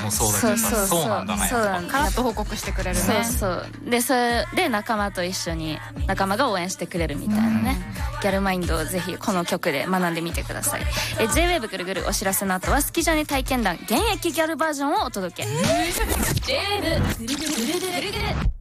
もそうだけどさ、そうなんだね。 そうなんだ。 カラッと報告してくれるね。 そうでそれで仲間と一緒に仲間が応援してくれるみたいなね、ギャルマインドをぜひこの曲で学んでみてください。J-WAVE ぐるぐるお知らせの後はスキジャネ体験談現役ギャルバージョンをお届け。J-WAVE ぐるぐるぐるぐるぐる。